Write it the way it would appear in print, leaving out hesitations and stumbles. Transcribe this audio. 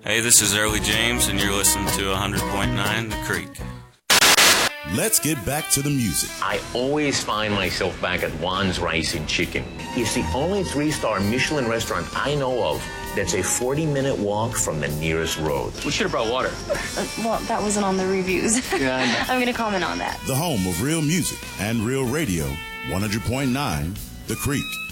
Hey, this is Early James, and you're listening to 100.9 The Creek. Let's get back to the music. I always find myself back at Juan's Rice and Chicken. It's the only 3-star Michelin restaurant I know of that's a 40-minute walk from the nearest road. We should have brought water. Well, that wasn't on the reviews. Yeah, I'm going to comment on that. The home of real music and real radio, 100.9 The Creek.